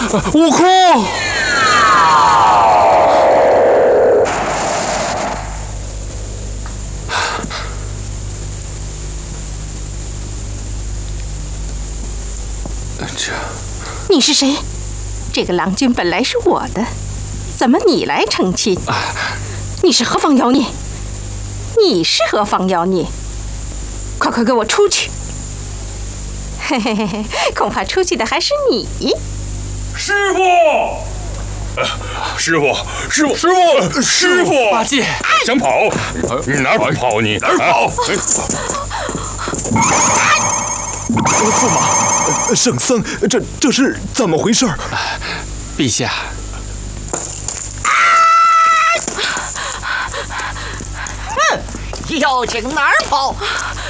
悟空！ 你是谁？这个郎君本来是我的，怎么你来成亲？你是何方妖孽？你是何方妖孽？快给我出去！嘿嘿嘿嘿，恐怕出去的还是你。 师傅，师傅， 八戒， 想跑？你哪儿跑？你哪儿跑？ 驸马，圣僧，这是怎么回事？ 陛下， 妖精哪儿跑？